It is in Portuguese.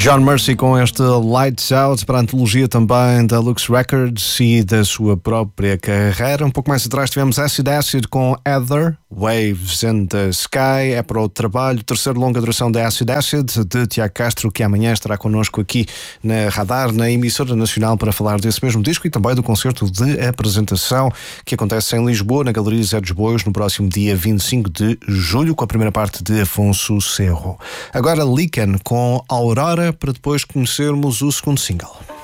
John Mercy com este Lights Out para a antologia também da Lux Records e da sua própria carreira. Um pouco mais atrás tivemos Acid com Heather, Waves in the Sky. É para o trabalho, terceiro longa duração da Acid de Tiago Castro, que amanhã estará connosco aqui na Radar, na emissora nacional, para falar desse mesmo disco e também do concerto de apresentação que acontece em Lisboa, na Galeria Zé dos Bois, no próximo dia 25 de julho, com a primeira parte de Afonso Cerro. Agora Liken com Aurora, para depois conhecermos o segundo single.